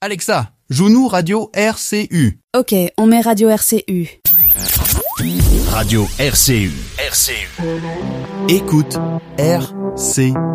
Alexa, joue-nous Radio RCU. Ok, on met Radio RCU. Radio RCU. Écoute RCU.